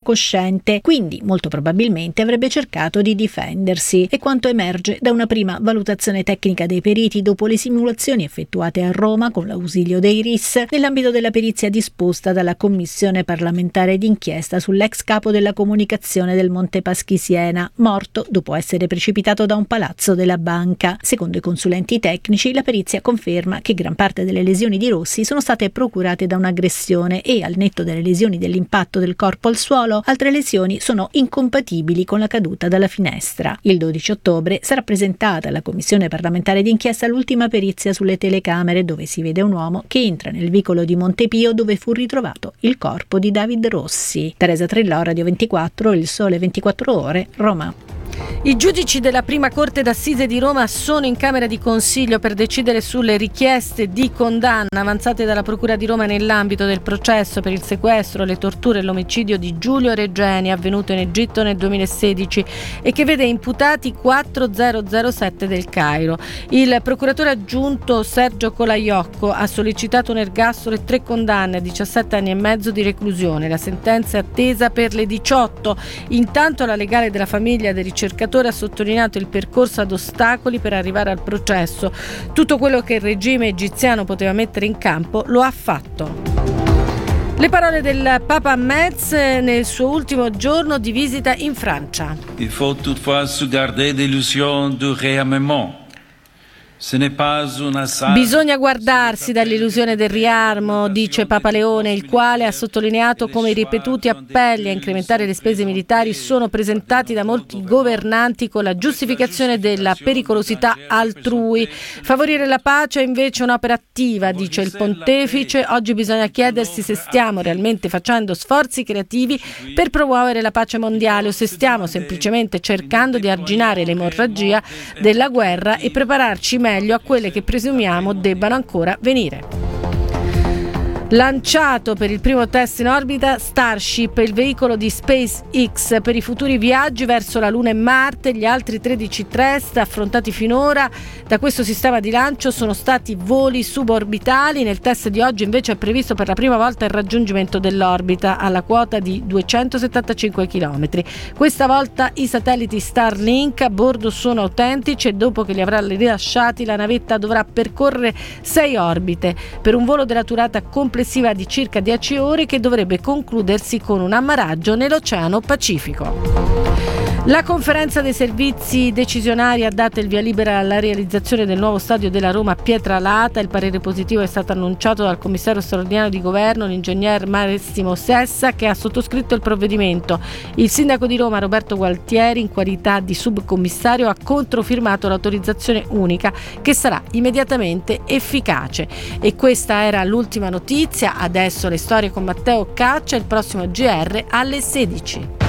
incosciente, quindi molto probabilmente avrebbe cercato di difendersi. È quanto emerge da una prima valutazione tecnica dei periti dopo le simulazioni effettuate a Roma con l'ausilio dei RIS nell'ambito della perizia disposta dalla Commissione parlamentare d'inchiesta sull'ex capo della comunicazione del Monte Paschi Siena, morto dopo essere precipitato da un palazzo della banca. Secondo i consulenti tecnici, la perizia conferma che gran parte delle lesioni di Rossi sono state procurate da un'aggressione e, al netto delle lesioni dell'impatto del corpo al suolo, altre lesioni sono incompatibili con la caduta dalla finestra. Il 12 ottobre sarà presentata alla Commissione parlamentare d'inchiesta l'ultima perizia sulle telecamere, dove si vede un uomo che entra nel vicolo di Montepio dove fu ritrovato il corpo di David Rossi. Teresa Trillò, Radio 24, Il Sole 24 Ore, Roma. I giudici della prima corte d'assise di Roma sono in camera di consiglio per decidere sulle richieste di condanna avanzate dalla Procura di Roma nell'ambito del processo per il sequestro, le torture e l'omicidio di Giulio Regeni avvenuto in Egitto nel 2016 e che vede imputati 4007 del Cairo. Il procuratore aggiunto Sergio Colaiocco ha sollecitato un ergastolo e 3 condanne a 17 anni e mezzo di reclusione. La sentenza è attesa per le 18. Intanto la legale della famiglia del ricercatore ha sottolineato il percorso ad ostacoli per arrivare al processo. Tutto quello che il regime egiziano poteva mettere in campo lo ha fatto. Le parole del Papa a Metz nel suo ultimo giorno di visita in Francia. Il faut toutefois se garder d'illusions du réarmement. Bisogna guardarsi dall'illusione del riarmo, dice Papa Leone, il quale ha sottolineato come i ripetuti appelli a incrementare le spese militari sono presentati da molti governanti con la giustificazione della pericolosità altrui. Favorire la pace è invece un'opera attiva, dice il pontefice. Oggi bisogna chiedersi se stiamo realmente facendo sforzi creativi per promuovere la pace mondiale o se stiamo semplicemente cercando di arginare l'emorragia della guerra e prepararci meglio a quelle che presumiamo debbano ancora venire. Lanciato per il primo test in orbita Starship, il veicolo di SpaceX per i futuri viaggi verso la Luna e Marte. Gli altri 13 test affrontati finora da questo sistema di lancio sono stati voli suborbitali. Nel test di oggi invece è previsto per la prima volta il raggiungimento dell'orbita alla quota di 275 km. Questa volta i satelliti Starlink a bordo sono autentici e dopo che li avrà rilasciati la navetta dovrà percorrere 6 orbite per un volo della durata complessiva di circa 10 ore che dovrebbe concludersi con un ammaraggio nell'Oceano Pacifico. La conferenza dei servizi decisionari ha dato il via libera alla realizzazione del nuovo stadio della Roma Pietralata. Il parere positivo è stato annunciato dal commissario straordinario di governo, l'ingegner Massimo Sessa, che ha sottoscritto il provvedimento. Il sindaco di Roma Roberto Gualtieri, in qualità di subcommissario, ha controfirmato l'autorizzazione unica che sarà immediatamente efficace. E questa era l'ultima notizia. Adesso le storie con Matteo Caccia, il prossimo GR alle 16.